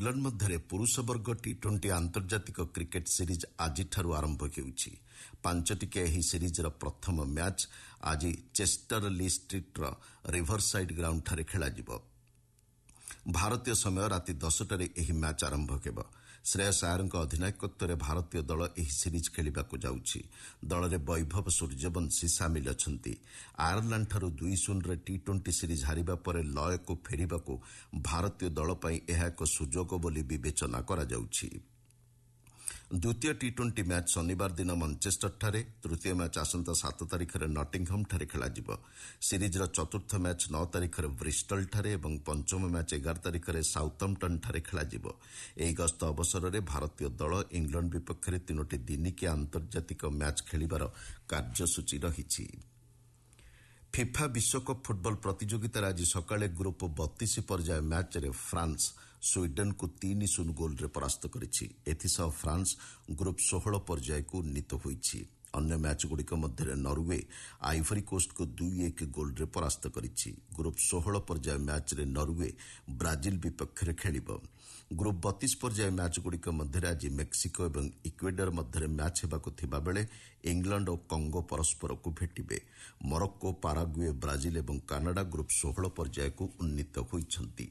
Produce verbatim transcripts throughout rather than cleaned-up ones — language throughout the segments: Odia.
ଇଂଲଣ୍ଡ ମଧ୍ୟରେ ପୁରୁଷ ବର୍ଗ ଟି ଟ୍ୱେଣ୍ଟି ଆନ୍ତର୍ଜାତିକ କ୍ରିକେଟ୍ ସିରିଜ୍ ଆଜିଠାରୁ ଆରମ୍ଭ ହେଉଛି। ପାଞ୍ଚଟିକିଆ ଏହି ସିରିଜ୍ର ପ୍ରଥମ ମ୍ୟାଚ୍ ଆଜି ଚେଷ୍ଟର ଲି ଷ୍ଟ୍ରିଟ୍ର ରିଭରସାଇଡ୍ ଗ୍ରାଉଣ୍ଡଠାରେ ଖେଳାଯିବ। ଭାରତୀୟ ସମୟ ରାତି ଦଶଟାରେ ଏହି ମ୍ୟାଚ୍ ଆରମ୍ଭ ହେବ। ଶ୍ରେୟସ ଆୟରଙ୍କ ଅଧିନାୟକତ୍ୱରେ ଭାରତୀୟ ଦଳ ଏହି ସିରିଜ୍ ଖେଳିବାକୁ ଯାଉଛି। ଦଳରେ ବୈଭବ ସୂର୍ଯ୍ୟବଂଶୀ ସାମିଲ ଅଛନ୍ତି। ଆୟାରଲାଣ୍ଡଠାରୁ ଦୁଇ ଶୂନରେ ଟି ଟ୍ୱେଣ୍ଟି ସିରିଜ୍ ହାରିବା ପରେ ଲୟକୁ ଫେରିବାକୁ ଭାରତୀୟ ଦଳ ପାଇଁ ଏହା ଏକ ସୁଯୋଗ ବୋଲି ବିବେଚନା କରାଯାଉଛି। ଦ୍ୱିତୀୟ ଟି ଟ୍ୱେଣ୍ଟି ମ୍ୟାଚ୍ ଶନିବାର ଦିନ ମଞ୍ଚେଷ୍ଟରଠାରେ, ତୃତୀୟ ମ୍ୟାଚ୍ ଆସନ୍ତା ସାତ ତାରିଖରେ ନଟିଂହମ୍ଠାରେ ଖେଳାଯିବ। ସିରିଜ୍ର ଚତୁର୍ଥ ମ୍ୟାଚ୍ ନଅ ତାରିଖରେ ବ୍ରିଷ୍ଟଲଠାରେ ଏବଂ ପଞ୍ଚମ ମ୍ୟାଚ୍ ଏଗାର ତାରିଖରେ ସାଉଥମ୍ପଟନ୍ଠାରେ ଖେଳାଯିବ। ଏହି ଗସ୍ତ ଅବସରରେ ଭାରତୀୟ ଦଳ ଇଂଲଣ୍ଡ ବିପକ୍ଷରେ ତିନୋଟି ଦିନିକିଆ ଆନ୍ତର୍ଜାତିକ ମ୍ୟାଚ୍ ଖେଳିବାର କାର୍ଯ୍ୟସୂଚୀ ରହିଛି। ଫିଫା ବିଶ୍ୱକପ୍ ଫୁଟବଲ ପ୍ରତିଯୋଗିତାରେ ଆଜି ସକାଳେ ଗ୍ରୁପ୍ ବତିଶ ପର୍ଯ୍ୟାୟ ମ୍ୟାଚ୍ରେ ଫ୍ରାନ୍ସ ସ୍ୱିଡେନ୍କୁ ତିନି ଶୂନ ଗୋଲ୍ରେ ପରାସ୍ତ କରିଛି। ଏଥିସହ ଫ୍ରାନ୍ସ ଗ୍ରୁପ୍ ଷୋହଳ ପର୍ଯ୍ୟାୟକୁ ଉନ୍ନୀତ ହୋଇଛି। ଅନ୍ୟ ମ୍ୟାଚ୍ଗୁଡ଼ିକ ମଧ୍ୟରେ ନରୱେ ଆଇଭରି କୋଷ୍ଟକୁ ଦୁଇ ଏକ ଗୋଲ୍ରେ ପରାସ୍ତ କରିଛି। ଗ୍ରୁପ୍ ଷୋହଳ ପର୍ଯ୍ୟାୟ ମ୍ୟାଚ୍ରେ ନରୱେ ବ୍ରାଜିଲ୍ ବିପକ୍ଷରେ ଖେଳିବ। ଗ୍ରୁପ୍ ବତିଶ ପର୍ଯ୍ୟାୟ ମ୍ୟାଚ୍ଗୁଡ଼ିକ ମଧ୍ୟରେ ଆଜି ମେକ୍ସିକୋ ଏବଂ ଇକ୍ୱେଡର ମଧ୍ୟରେ ମ୍ୟାଚ୍ ହେବାକୁ ଥିବାବେଳେ ଇଂଲଣ୍ଡ ଓ କଙ୍ଗୋ ପରସ୍ପରକୁ ଭେଟିବେ। ମରକ୍କୋ, ପାରାଗୁଏ, ବ୍ରାଜିଲ୍ ଏବଂ କାନାଡା ଗ୍ରୁପ୍ ଷୋହଳ ପର୍ଯ୍ୟାୟକୁ ଉନ୍ନୀତ ହୋଇଛନ୍ତି।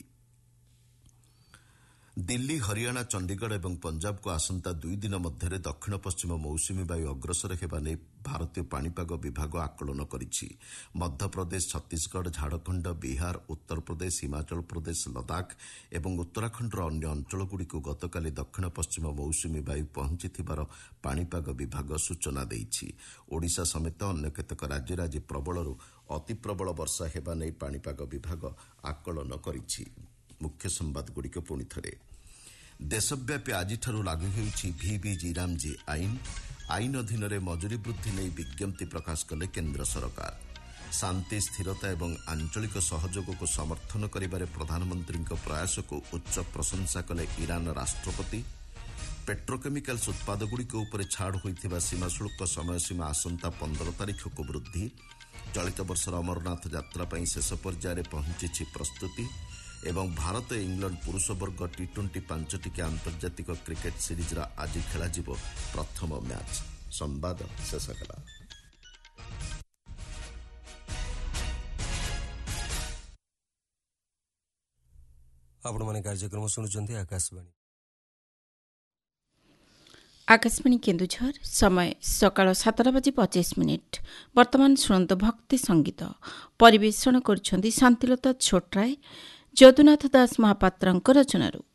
ଦିଲ୍ଲୀ, ହରିୟାଣା, ଚଣ୍ଡିଗଡ଼ ଏବଂ ପଞ୍ଜାବକୁ ଆସନ୍ତା ଦୁଇ ଦିନ ମଧ୍ୟରେ ଦକ୍ଷିଣ ପଶ୍ଚିମ ମୌସୁମୀ ବାୟୁ ଅଗ୍ରସର ହେବା ନେଇ ଭାରତୀୟ ପାଣିପାଗ ବିଭାଗ ଆକଳନ କରିଛି। ମଧ୍ୟପ୍ରଦେଶ, ଛତିଶଗଡ଼, ଝାଡ଼ଖଣ୍ଡ, ବିହାର, ଉତ୍ତରପ୍ରଦେଶ, ହିମାଚଳ ପ୍ରଦେଶ, ଲଦାଖ ଏବଂ ଉତ୍ତରାଖଣ୍ଡର ଅନ୍ୟ ଅଞ୍ଚଳଗୁଡ଼ିକୁ ଗତକାଲି ଦକ୍ଷିଣ ପଶ୍ଚିମ ମୌସୁମୀ ବାୟୁ ପହଞ୍ଚିଥିବାର ପାଣିପାଗ ବିଭାଗ ସୂଚନା ଦେଇଛି। ଓଡ଼ିଶା ସମେତ ଅନ୍ୟ କେତେକ ରାଜ୍ୟରେ ଆଜି ପ୍ରବଳରୁ ଅତି ପ୍ରବଳ ବର୍ଷା ହେବା ନେଇ ପାଣିପାଗ ବିଭାଗ ଆକଳନ କରିଛି। ମୁଖ୍ୟ ସମ୍ବାଦଗୁଡ଼ିକ ପୁଣି ଥରେ। ଦେଶବ୍ୟାପୀ ଆଜିଠାରୁ ଲାଗୁ ହେଉଛି ଭିଭିଜି ରାମଜି ଆଇନ। ଆଇନ ଅଧୀନରେ ମଜୁରୀ ବୃଦ୍ଧି ନେଇ ବିଜ୍ଞପ୍ତି ପ୍ରକାଶ କଲେ କେନ୍ଦ୍ର ସରକାର। ଶାନ୍ତି, ସ୍ଥିରତା ଏବଂ ଆଞ୍ଚଳିକ ସହଯୋଗକୁ ସମର୍ଥନ କରିବାରେ ପ୍ରଧାନମନ୍ତ୍ରୀଙ୍କ ପ୍ରୟାସକୁ ଉଚ୍ଚ ପ୍ରଶଂସା କଲେ ଇରାନ ରାଷ୍ଟ୍ରପତି। ପେଟ୍ରୋକେମିକାଲ୍ସ ଉତ୍ପାଦଗୁଡ଼ିକ ଉପରେ ଛାଡ଼ ହୋଇଥିବା ସୀମା ଶୁଳ୍କ ସମୟସୀମା ଆସନ୍ତା ପନ୍ଦର ତାରିଖକୁ ବୃଦ୍ଧି। ଚଳିତ ବର୍ଷର ଅମରନାଥ ଯାତ୍ରା ପାଇଁ ଶେଷ ପର୍ଯ୍ୟାୟରେ ପହଞ୍ଚିଛି ପ୍ରସ୍ତୁତି। ଏବଂ ଭାରତ ଇଂଲଣ୍ଡ ପୁରୁଷ ବର୍ଗ ଟି ଟ୍ୱେଣ୍ଟି ପାଞ୍ଚଟିକିଆ ଆନ୍ତର୍ଜାତିକ କ୍ରିକେଟ୍ ସିରିଜ୍ର ଆଜି ଖେଳାଯିବ ପ୍ରଥମ ମ୍ୟାଚ୍। ସମ୍ବାଦ ଶେଷ ହେଲା। ଆପଣମାନେ କାର୍ଯ୍ୟକ୍ରମ ଶୁଣୁଛନ୍ତି ଆକାଶବାଣୀ ଆକାଶବାଣୀ କେନ୍ଦୁଝର। ସମୟ ସକାଳ ସାତଟା ବାଜି ପଚିଶ ମିନିଟ୍। ବର୍ତ୍ତମାନ ଶୁଣନ୍ତୁ ଭକ୍ତି ସଙ୍ଗୀତ। ପରିବେଷଣ କରୁଛନ୍ତି ଶାନ୍ତିଲତା ଛୋଟରାୟ। ଯଦୁନାଥ ଦାସ ମହାପାତ୍ରଙ୍କ ରଚନାରୁ।